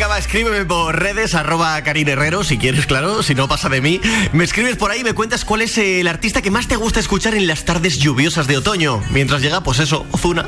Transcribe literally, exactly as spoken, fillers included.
Venga, va, escríbeme por redes, arroba Karin Herrero, si quieres, claro, si no pasa de mí. Me escribes por ahí y me cuentas cuál es el artista que más te gusta escuchar en las tardes lluviosas de otoño. Mientras llega, pues eso, Ozuna.